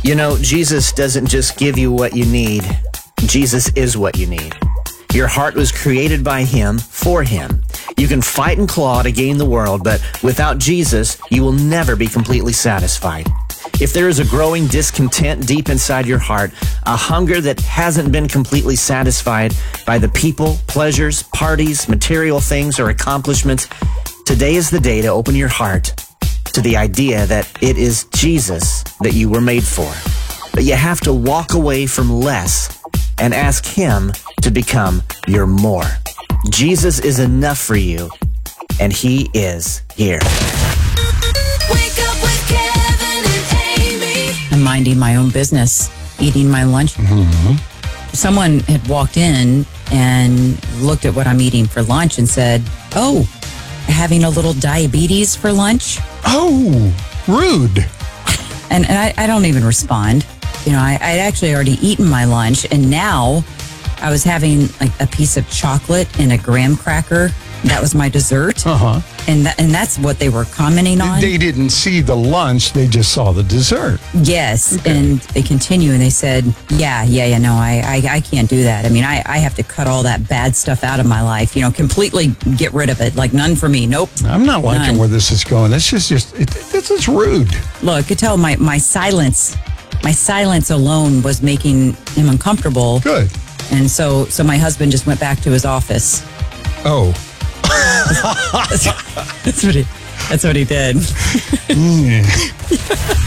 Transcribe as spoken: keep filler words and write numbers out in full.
You know, Jesus doesn't just give you what you need. Jesus is what you need. Your heart was created by Him for Him. You can fight and claw to gain the world, but without Jesus, you will never be completely satisfied. If there is a growing discontent deep inside your heart, a hunger that hasn't been completely satisfied by the people, pleasures, parties, material things, or accomplishments, today is the day to open your heart to the idea that it is Jesus that you were made for. But you have to walk away from less and ask Him to become your more. Jesus is enough for you, and He is here. Wake up with Kevin and Amy. I'm minding my own business, eating my lunch. Mm-hmm. Someone had walked in and looked at what I'm eating for lunch and said, "Oh, having a little diabetes for lunch?" Oh, rude. And, and I, I don't even respond. You know, I, I'd actually already eaten my lunch, and now I was having like a piece of chocolate and a graham cracker. That was my dessert. Uh-huh. And, th- and that's what they were commenting on. They didn't see the lunch, they just saw the dessert. Yes. Okay. And they continue and they said, yeah, yeah, yeah, no, I, I, I can't do that. I mean, I, I have to cut all that bad stuff out of my life, you know, completely get rid of it. Like none for me. Nope. I'm not liking None. where this is going. This is just, it, this is rude. Look, I could tell my, my silence, my silence alone was making him uncomfortable. Good. And so, so my husband just went back to his office. Oh. That's what he, that's what he did. Mm.